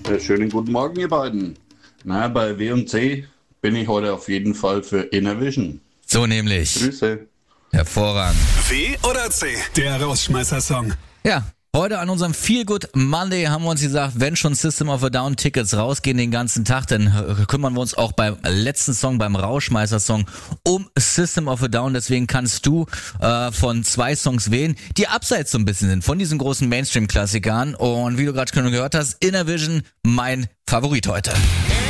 Schönen guten Morgen, ihr beiden. Na, bei W&C bin ich heute auf jeden Fall für Innervision. So nämlich. Grüße. Hervorragend. W oder C? Der Rausschmeißer-Song. Ja, heute an unserem Feel Good Monday haben wir uns gesagt, wenn schon System of a Down Tickets rausgehen den ganzen Tag, dann kümmern wir uns auch beim letzten Song, beim Rauschmeißer-Song um System of a Down. Deswegen kannst du von 2 Songs wählen, die abseits so ein bisschen sind von diesen großen Mainstream-Klassikern. Und wie du gerade schon gehört hast, Innervision, mein Favorit heute.